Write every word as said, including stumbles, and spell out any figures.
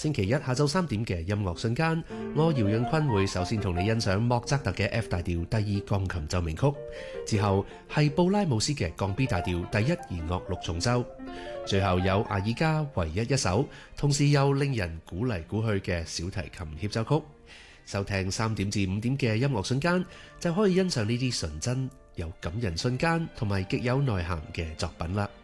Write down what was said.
星期一下晝三點嘅音樂瞬間，我姚潤坤會首先同你欣賞莫扎特嘅 F 大調第二鋼琴奏鳴曲，之後係布拉姆斯嘅降 B 大調第一弦樂六重奏，最後有阿爾加唯一一首，同時又令人鼓嚟鼓去嘅小提琴協奏曲。收聽三點至五點嘅音樂瞬間，就可以欣賞呢啲純真又感人瞬間同埋極有內涵嘅作品啦。